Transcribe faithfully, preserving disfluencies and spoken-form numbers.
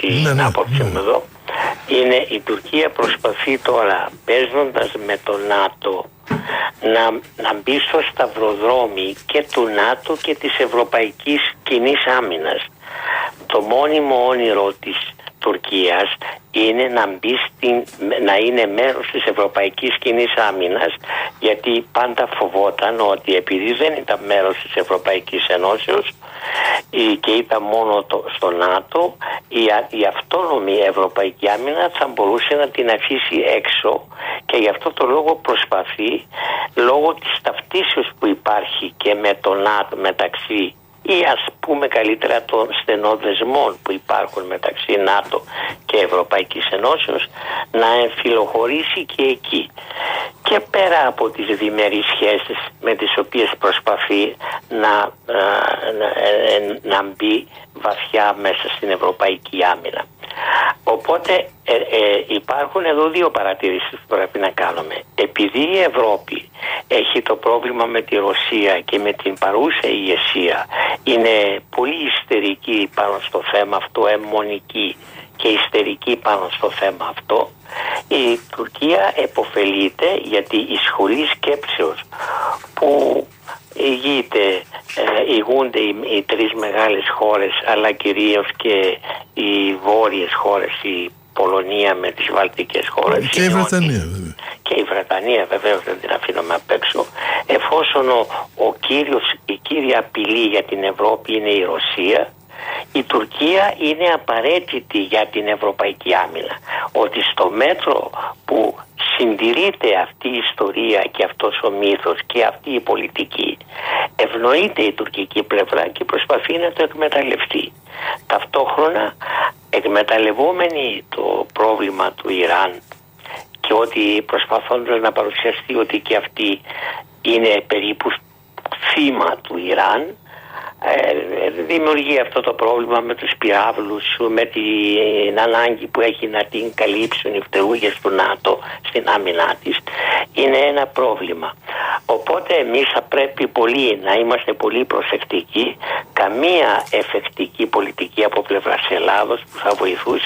την ναι, ναι, άποψη ναι. μου εδώ. Είναι η Τουρκία προσπαθεί τώρα, παίζοντας με το ΝΑΤΟ, να, να μπει στο σταυροδρόμι και του ΝΑΤΟ και της Ευρωπαϊκής Κοινής Άμυνας. Το μόνιμο όνειρο της Τουρκίας είναι να μπει στην, να είναι μέρος της Ευρωπαϊκής Κοινής Άμυνας, γιατί πάντα φοβόταν ότι επειδή δεν ήταν μέρος της Ευρωπαϊκής Ενώσεως και ήταν μόνο το, στο ΝΑΤΟ, η, η αυτόνομη Ευρωπαϊκή Άμυνα θα μπορούσε να την αφήσει έξω, και γι' αυτό το λόγο προσπαθεί, λόγω της ταυτίσεως που υπάρχει και με το ΝΑΤΟ, μεταξύ, ή ας πούμε καλύτερα των στενών δεσμών που υπάρχουν μεταξύ ΝΑΤΟ και Ευρωπαϊκής Ενώσεως, να εμφυλοχωρήσει και εκεί. Και πέρα από τις διμερείς σχέσεις με τις οποίες προσπαθεί να, να, να, να μπει βαθιά μέσα στην Ευρωπαϊκή Άμυνα. Οπότε ε, ε, υπάρχουν εδώ δύο παρατηρήσεις που πρέπει να κάνουμε. Επειδή η Ευρώπη έχει το πρόβλημα με τη Ρωσία και με την παρούσα ηγεσία, είναι πολύ ιστερική πάνω στο θέμα αυτό, αιμονική και ιστερική πάνω στο θέμα αυτό, η Τουρκία επωφελείται, γιατί η σχολή σκέψεως που ηγείται, ε, ηγούνται οι, οι τρεις μεγάλες χώρες, αλλά κυρίως και οι βόρειες χώρες, η Πολωνία με τις βαλτικές χώρες, και η Βρετανία βέβαια. Και η Βρετανία βεβαίως δεν την αφήνουμε απ' έξω, εφόσον ο, ο κύριος, η κύρια απειλή για την Ευρώπη είναι η Ρωσία, η Τουρκία είναι απαραίτητη για την Ευρωπαϊκή Άμυνα. Ότι στο μέτρο που συντηρείται αυτή η ιστορία και αυτός ο μύθος και αυτή η πολιτική, ευνοείται η τουρκική πλευρά και προσπαθεί να το εκμεταλλευτεί. Ταυτόχρονα, εκμεταλλευόμενοι το πρόβλημα του Ιράν και ότι προσπαθώντας να παρουσιαστεί ότι και αυτή είναι περίπου θύμα του Ιράν, Ε, δημιουργεί αυτό το πρόβλημα με τους πυράβλους, με την ανάγκη που έχει να την καλύψουν οι φτερούγες του ΝΑΤΟ στην άμυνά της. Είναι ένα πρόβλημα. Οπότε εμείς θα πρέπει πολύ να είμαστε πολύ προσεκτικοί. Καμία εφεκτική πολιτική από πλευράς Ελλάδος που θα βοηθούσε